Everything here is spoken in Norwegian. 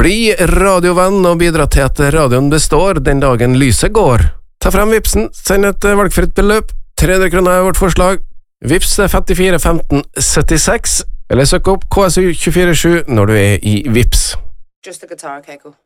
Bli radiovenn og bidra til at radioen består den dagen lyset går. Ta frem Vipsen, send et valgfritt beløp. 300 kroner er vårt forslag. Vips 54 15 76, eller søk opp KSU 24/7 når du er i Vips. Just the guitar, okay, cool.